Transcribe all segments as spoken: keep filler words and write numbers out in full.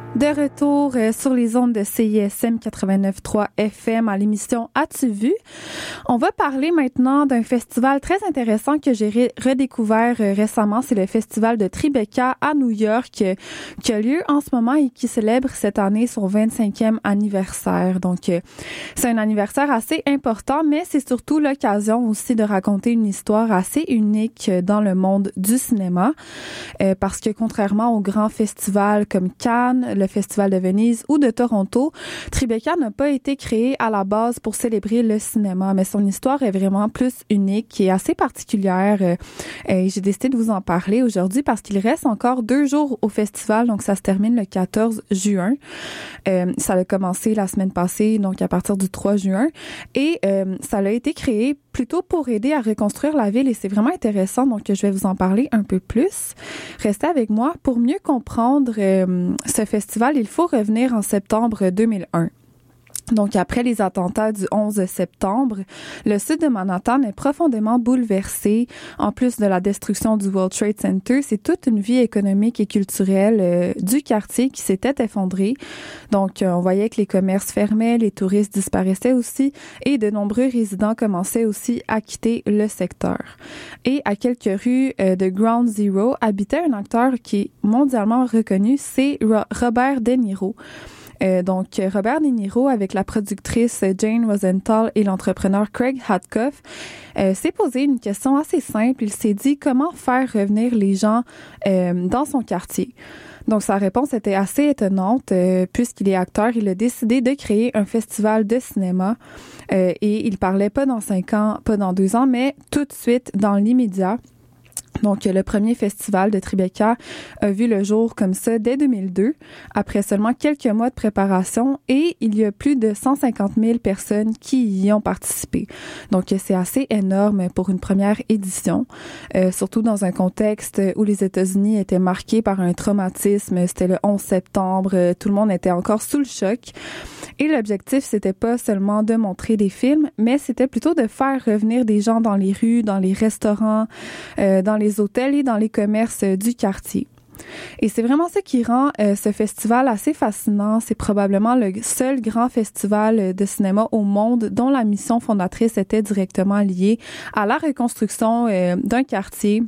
De retour euh, sur les ondes de C I S M quatre-vingt-neuf point trois F M à l'émission As-tu vu? On va parler maintenant d'un festival très intéressant que j'ai ré- redécouvert euh, récemment. C'est le festival de Tribeca à New York euh, qui a lieu en ce moment et qui célèbre cette année son vingt-cinquième anniversaire. Donc, euh, c'est un anniversaire assez important, mais c'est surtout l'occasion aussi de raconter une histoire assez unique dans le monde du cinéma euh, parce que contrairement aux grands festivals comme Cannes, le Festival de Venise ou de Toronto, Tribeca n'a pas été créé à la base pour célébrer le cinéma, mais son histoire est vraiment plus unique et assez particulière. Et j'ai décidé de vous en parler aujourd'hui parce qu'il reste encore deux jours au festival, donc ça se termine le quatorze juin. Euh, ça a commencé la semaine passée, donc à partir du trois juin, et euh, ça a été créé plutôt pour aider à reconstruire la ville et c'est vraiment intéressant, donc je vais vous en parler un peu plus. Restez avec moi pour mieux comprendre euh, ce festival. Il faut revenir en septembre deux mille un. Donc, après les attentats du onze septembre, le sud de Manhattan est profondément bouleversé. En plus de la destruction du World Trade Center, c'est toute une vie économique et culturelle euh, du quartier qui s'était effondrée. Donc, euh, on voyait que les commerces fermaient, les touristes disparaissaient aussi et de nombreux résidents commençaient aussi à quitter le secteur. Et à quelques rues euh, de Ground Zero habitait un acteur qui est mondialement reconnu, c'est Ro- Robert De Niro. Euh, donc, Robert De Niro, avec la productrice Jane Rosenthal et l'entrepreneur Craig Hadcoff, euh, s'est posé une question assez simple. Il s'est dit comment faire revenir les gens euh, dans son quartier. Donc, sa réponse était assez étonnante. Euh, puisqu'il est acteur, il a décidé de créer un festival de cinéma euh, et il parlait pas dans cinq ans, pas dans deux ans, mais tout de suite, dans l'immédiat. Donc, le premier festival de Tribeca a vu le jour comme ça dès deux mille deux, après seulement quelques mois de préparation, et il y a plus de cent cinquante mille personnes qui y ont participé. Donc, c'est assez énorme pour une première édition, euh, surtout dans un contexte où les États-Unis étaient marqués par un traumatisme. C'était le onze septembre, tout le monde était encore sous le choc. Et l'objectif, c'était pas seulement de montrer des films, mais c'était plutôt de faire revenir des gens dans les rues, dans les restaurants, euh, dans les hôtels et dans les commerces euh, du quartier. Et c'est vraiment ça qui rend euh, ce festival assez fascinant. C'est probablement le seul grand festival de cinéma au monde dont la mission fondatrice était directement liée à la reconstruction euh, d'un quartier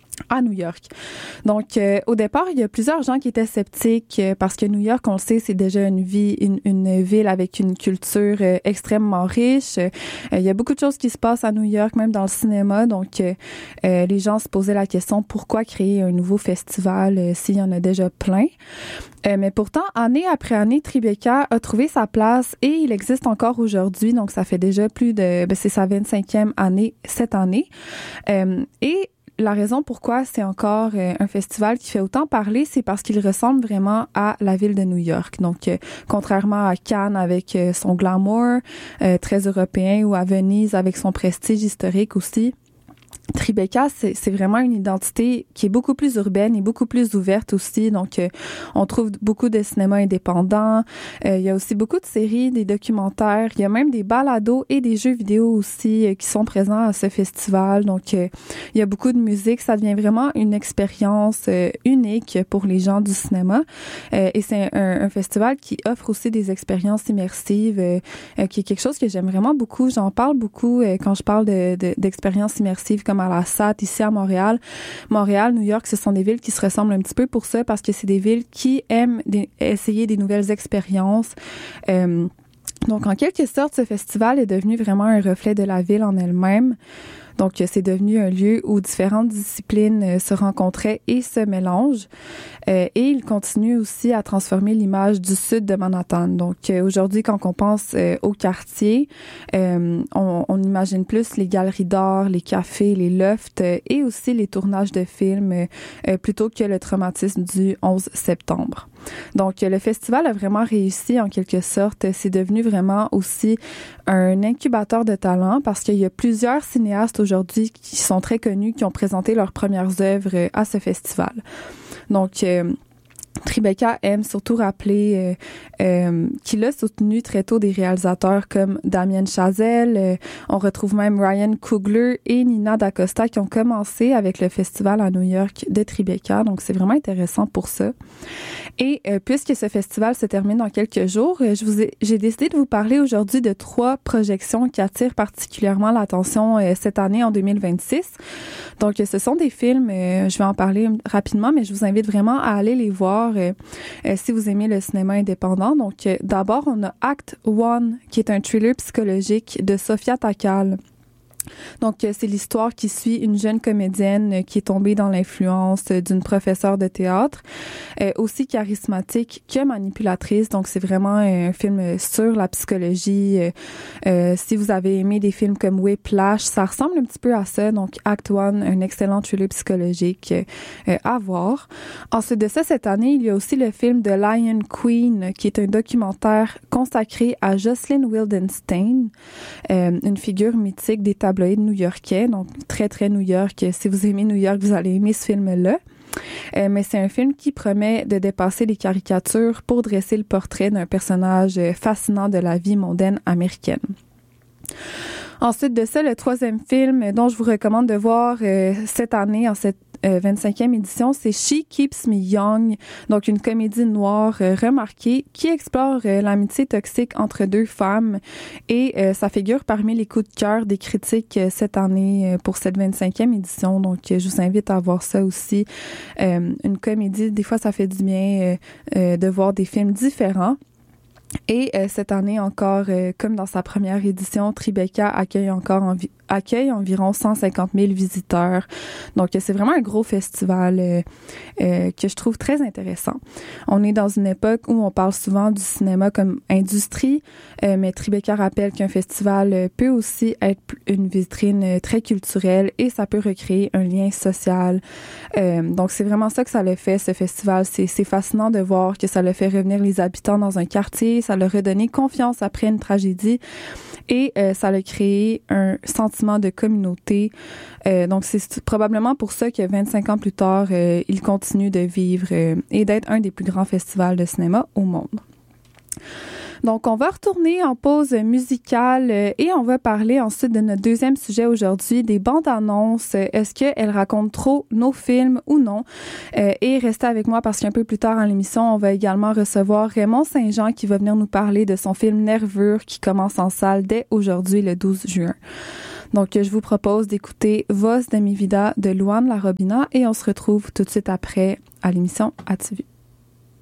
à New York. Donc, euh, au départ, il y a plusieurs gens qui étaient sceptiques euh, parce que New York, on le sait, c'est déjà une vie, une, une ville avec une culture euh, extrêmement riche. Euh, il y a beaucoup de choses qui se passent à New York, même dans le cinéma. Donc, euh, euh, les gens se posaient la question pourquoi créer un nouveau festival euh, s'il y en a déjà plein. Euh, mais pourtant, année après année, Tribeca a trouvé sa place et il existe encore aujourd'hui. Donc, ça fait déjà plus de, ben, c'est sa vingt-cinquième année cette année. Euh, et la raison pourquoi c'est encore euh, un festival qui fait autant parler, c'est parce qu'il ressemble vraiment à la ville de New York. Donc, euh, contrairement à Cannes avec euh, son glamour euh, très européen ou à Venise avec son prestige historique aussi, Tribeca, c'est, c'est vraiment une identité qui est beaucoup plus urbaine et beaucoup plus ouverte aussi. Donc, euh, on trouve beaucoup de cinéma indépendant. Euh, il y a aussi beaucoup de séries, des documentaires. Il y a même des balados et des jeux vidéo aussi euh, qui sont présents à ce festival. Donc, euh, il y a beaucoup de musique. Ça devient vraiment une expérience euh, unique pour les gens du cinéma. Euh, et c'est un, un festival qui offre aussi des expériences immersives, euh, euh, qui est quelque chose que j'aime vraiment beaucoup. J'en parle beaucoup euh, quand je parle de, de, d'expériences immersives comme à la S A T ici à Montréal. Montréal, New York, ce sont des villes qui se ressemblent un petit peu pour ça parce que c'est des villes qui aiment des, essayer des nouvelles expériences. Euh, donc, en quelque sorte, ce festival est devenu vraiment un reflet de la ville en elle-même. Donc, c'est devenu un lieu où différentes disciplines se rencontraient et se mélangent. Euh, et il continue aussi à transformer l'image du sud de Manhattan. Donc, euh, aujourd'hui, quand on pense euh, au quartier, euh, on, on imagine plus les galeries d'art, les cafés, les lofts euh, et aussi les tournages de films euh, plutôt que le traumatisme du onze septembre. Donc, le festival a vraiment réussi en quelque sorte. C'est devenu vraiment aussi un incubateur de talent parce qu'il y a plusieurs cinéastes aujourd'hui qui sont très connus, qui ont présenté leurs premières œuvres à ce festival. Donc, euh, Tribeca aime surtout rappeler euh, euh, qu'il a soutenu très tôt des réalisateurs comme Damien Chazelle. Euh, on retrouve même Ryan Coogler et Nina D'Acosta qui ont commencé avec le festival à New York de Tribeca. Donc, c'est vraiment intéressant pour ça. Et euh, puisque ce festival se termine dans quelques jours, euh, je vous ai, j'ai décidé de vous parler aujourd'hui de trois projections qui attirent particulièrement l'attention euh, cette année en deux mille vingt-six. Donc, ce sont des films, euh, je vais en parler rapidement, mais je vous invite vraiment à aller les voir euh, euh, si vous aimez le cinéma indépendant. Donc, euh, d'abord, on a Act One, qui est un thriller psychologique de Sofia Takal. Donc, c'est l'histoire qui suit une jeune comédienne qui est tombée dans l'influence d'une professeure de théâtre, euh, aussi charismatique que manipulatrice. Donc, c'est vraiment un film sur la psychologie. Euh, euh, si vous avez aimé des films comme Whiplash, ça ressemble un petit peu à ça. Donc, Act One, un excellent thriller psychologique euh, à voir. Ensuite de ça, cette année, il y a aussi le film The Lion Queen, qui est un documentaire consacré à Jocelyn Wildenstein, euh, une figure mythique des tabloïds new-yorkais, donc très, très New York. Si vous aimez New York, vous allez aimer ce film-là. Euh, mais c'est un film qui promet de dépasser les caricatures pour dresser le portrait d'un personnage fascinant de la vie mondaine américaine. Ensuite de ça, le troisième film dont je vous recommande de voir euh, cette année, en cette euh, vingt-cinquième édition, c'est She Keeps Me Young, donc une comédie noire euh, remarquée qui explore euh, l'amitié toxique entre deux femmes et euh, ça figure parmi les coups de cœur des critiques euh, cette année euh, pour cette vingt-cinquième édition. Donc, euh, je vous invite à voir ça aussi. Euh, une comédie, des fois, ça fait du bien euh, euh, de voir des films différents. Et euh, cette année encore, euh, comme dans sa première édition, Tribeca accueille encore envi- accueille environ cent cinquante mille visiteurs. Donc, c'est vraiment un gros festival euh, euh, que je trouve très intéressant. On est dans une époque où on parle souvent du cinéma comme industrie, euh, mais Tribeca rappelle qu'un festival peut aussi être une vitrine très culturelle et ça peut recréer un lien social. Euh, donc, c'est vraiment ça que ça le fait, ce festival. C'est, c'est fascinant de voir que ça le fait revenir les habitants dans un quartier, ça leur a donné confiance après une tragédie et euh, ça a créé un sentiment de communauté. Euh, donc, c'est probablement pour ça que vingt-cinq ans plus tard, euh, il continue de vivre euh, et d'être un des plus grands festivals de cinéma au monde. Donc, on va retourner en pause musicale euh, et on va parler ensuite de notre deuxième sujet aujourd'hui, des bandes annonces. Est-ce qu'elles racontent trop nos films ou non? Euh, et restez avec moi parce qu'un peu plus tard dans l'émission, on va également recevoir Raymond Saint-Jean qui va venir nous parler de son film Nervure qui commence en salle dès aujourd'hui, le douze juin. Donc, je vous propose d'écouter Voz de mi vida de Luan Larobina et on se retrouve tout de suite après à l'émission As-tu vu?